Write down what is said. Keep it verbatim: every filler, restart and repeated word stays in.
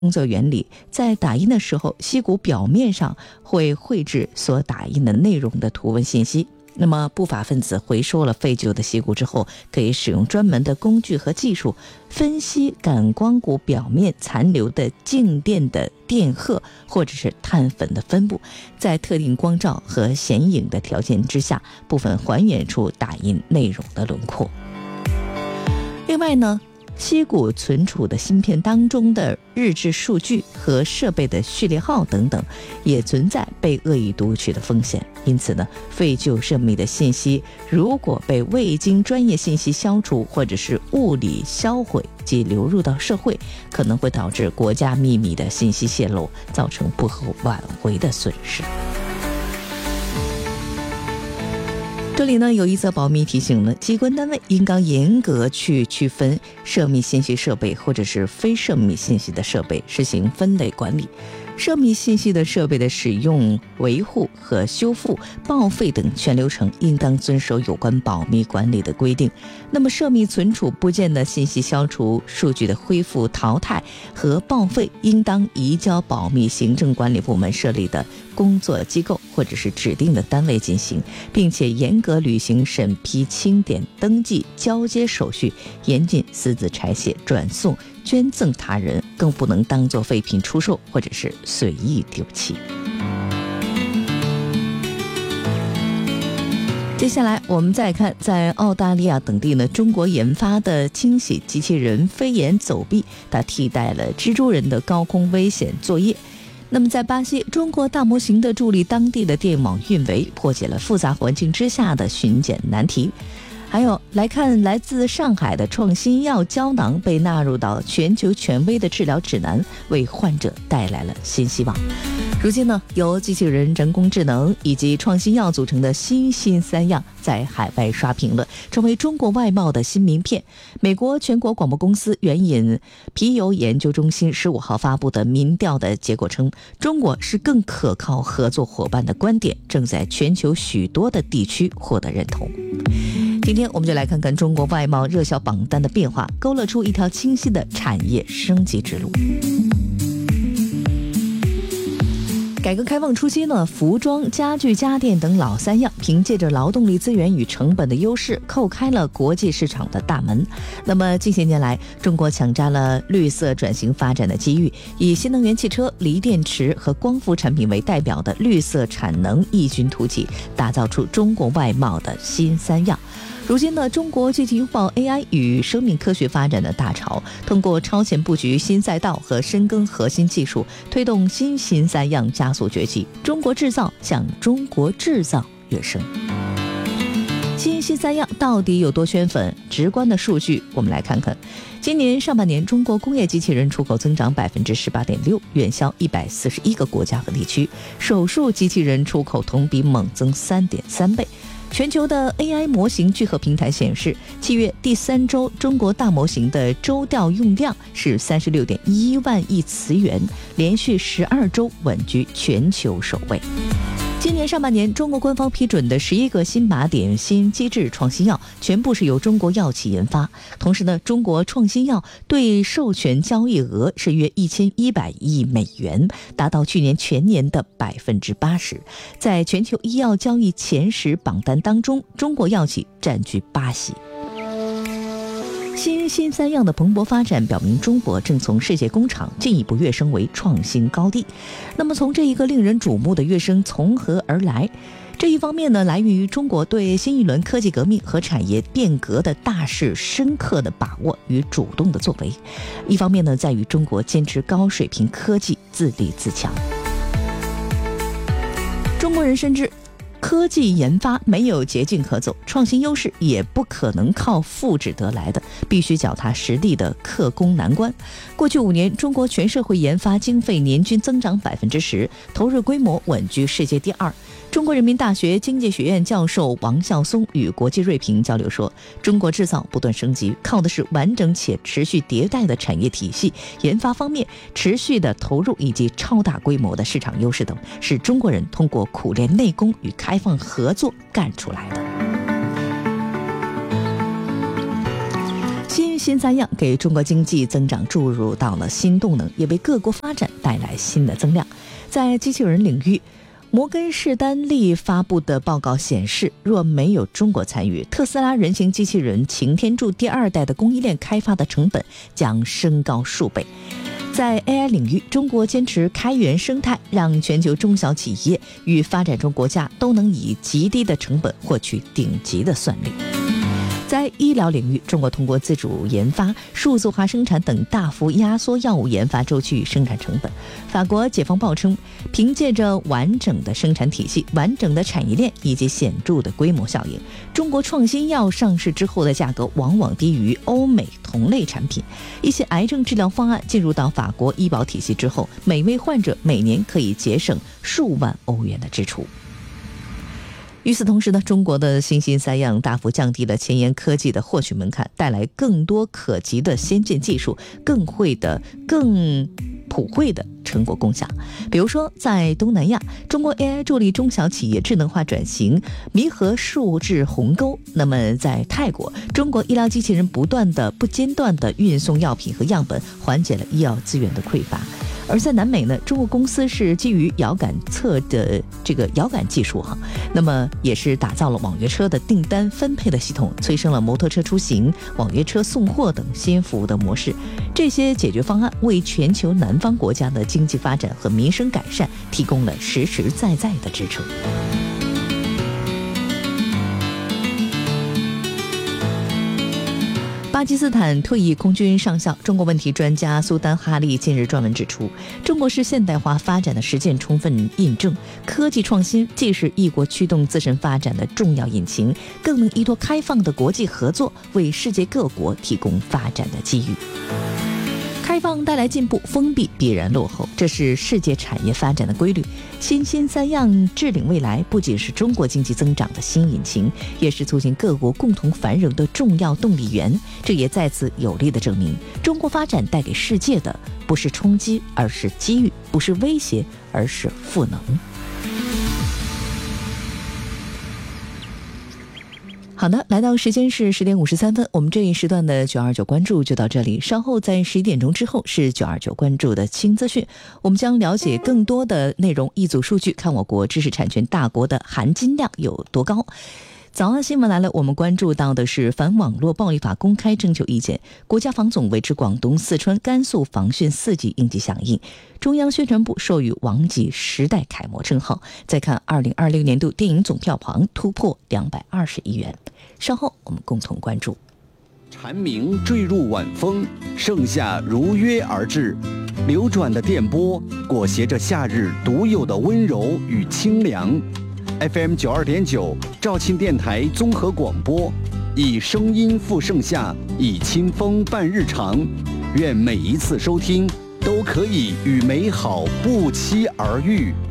工作原理，在打印的时候，锡鼓表面上会绘制所打印的内容的图文信息。那么不法分子回收了废旧的锡鼓之后，可以使用专门的工具和技术分析感光鼓表面残留的静电的电荷或者是碳粉的分布，在特定光照和显影的条件之下，部分还原出打印内容的轮廓。另外呢，锡鼓存储的芯片当中的日志数据和设备的序列号等等，也存在被恶意读取的风险。因此呢，废旧涉密的信息如果被未经专业信息消除或者是物理销毁及流入到社会，可能会导致国家秘密的信息泄露，造成不可挽回的损失。这里呢有一则保密提醒了，机关单位应当严格去区分涉密信息设备或者是非涉密信息的设备，实行分类管理。涉密信息的设备的使用、维护和修复、报废等全流程应当遵守有关保密管理的规定。那么涉密存储部件的信息消除、数据的恢复、淘汰和报废，应当移交保密行政管理部门设立的工作机构或者是指定的单位进行，并且严格履行审批、清点、登记、交接手续，严禁私自拆卸、转送、捐赠他人，更不能当作废品出售或者是随意丢弃。接下来我们再看，在澳大利亚等地呢，中国研发的清洗机器人飞檐走壁，它替代了蜘蛛人的高空危险作业。那么在巴西，中国大模型的助力当地的电网运维，破解了复杂环境之下的巡检难题。还有来看，来自上海的创新药胶囊被纳入到全球权威的治疗指南，为患者带来了新希望。如今呢，由机器人、人工智能以及创新药组成的新新三样在海外刷屏了，成为中国外贸的新名片。美国全国广播公司援引皮尤研究中心十五号发布的民调的结果称，中国是更可靠合作伙伴的观点正在全球许多的地区获得认同。今天我们就来看看中国外贸热销榜单的变化，勾勒出一条清晰的产业升级之路。改革开放初期呢，服装、家具、家电等老三样凭借着劳动力资源与成本的优势，叩开了国际市场的大门。那么近些年来，中国抢占了绿色转型发展的机遇，以新能源汽车、锂电池和光伏产品为代表的绿色产能异军突起，打造出中国外贸的新三样。如今呢，中国积极拥抱 A I 与生命科学发展的大潮，通过超前布局新赛道和深耕核心技术，推动新新三样加速崛起。中国制造向中国制造跃升。新新三样到底有多圈粉？直观的数据我们来看看。今年上半年，中国工业机器人出口增长百分之十八点六，远销一百四十一个国家和地区。手术机器人出口同比猛增三点三倍。全球的 A I 模型聚合平台显示，七月第三周中国大模型的周调用量是三十六点一万亿词元，连续十二周稳居全球首位。今年上半年，中国官方批准的十一个新靶点新机制创新药，全部是由中国药企研发。同时呢，中国创新药对授权交易额是约一千一百亿美元，达到去年全年的百分之八十。在全球医药交易前十榜单当中，中国药企占据八席。新新三样的蓬勃发展表明，中国正从世界工厂进一步跃升为创新高地。那么从这一个令人瞩目的跃升从何而来？这一方面呢，来源于中国对新一轮科技革命和产业变革的大势深刻的把握与主动的作为；一方面呢，在于中国坚持高水平科技，自立自强。中国人深知，科技研发没有捷径可走，创新优势也不可能靠复制得来的，必须脚踏实地的克攻难关。过去五年，中国全社会研发经费年均增长百分之十，投入规模稳居世界第二。中国人民大学经济学院教授王孝松与国际锐评交流说，中国制造不断升级，靠的是完整且持续迭代的产业体系，研发方面持续的投入以及超大规模的市场优势等，是中国人通过苦练内功与开放合作干出来的。新新三样给中国经济增长注入到了新动能，也为各国发展带来新的增量。在机器人领域，摩根士丹利发布的报告显示，若没有中国参与，特斯拉人形机器人擎天柱第二代的供应链开发的成本将升高数倍。在 A I 领域，中国坚持开源生态，让全球中小企业与发展中国家都能以极低的成本获取顶级的算力。在医疗领域，中国通过自主研发、数字化生产等大幅压缩药物研发周期与生产成本。法国解放报称，凭借着完整的生产体系、完整的产业链以及显著的规模效应，中国创新药上市之后的价格往往低于欧美同类产品。一些癌症治疗方案进入到法国医保体系之后，每位患者每年可以节省数万欧元的支出。与此同时呢，中国的新兴三样大幅降低了前沿科技的获取门槛，带来更多可及的先进技术，更会的、更普惠的成果共享。比如说，在东南亚，中国 A I 助力中小企业智能化转型，弥合数字鸿沟。那么在泰国，中国医疗机器人不断的、不间断的运送药品和样本，缓解了医药资源的匮乏。而在南美呢，中国公司是基于遥感测的这个遥感技术哈，那么也是打造了网约车的订单分配的系统，催生了摩托车出行、网约车送货等新服务的模式。这些解决方案为全球南方国家的经济发展和民生改善提供了实实在在的支撑。巴基斯坦退役空军上校、中国问题专家苏丹哈利近日专门指出，中国是现代化发展的实践充分印证，科技创新既是一国驱动自身发展的重要引擎，更能依托开放的国际合作，为世界各国提供发展的机遇。开放带来进步，封闭必然落后，这是世界产业发展的规律。新兴三样致领未来，不仅是中国经济增长的新引擎，也是促进各国共同繁荣的重要动力源。这也再次有力地证明，中国发展带给世界的不是冲击，而是机遇；不是威胁，而是赋能。好的，来到时间是十点五十三分，我们这一时段的九二九关注就到这里。稍后在十一点钟之后是九二九关注的轻资讯，我们将了解更多的内容，一组数据，看我国知识产权大国的含金量有多高。早安新闻来了，我们关注到的是反网络暴力法公开征求意见，国家防总维持广东、四川、甘肃防汛四级应急响应，中央宣传部授予王继时代楷模称号。再看二零二六年度电影总票房突破两百二十亿元，稍后我们共同关注。 蝉鸣坠入晚风，盛夏如约而至，流转的电波裹挟着夏日独有的温柔与清凉。F M 九二点九肇庆电台综合广播，以声音赴盛夏，以清风伴日常。愿每一次收听都可以与美好不期而遇。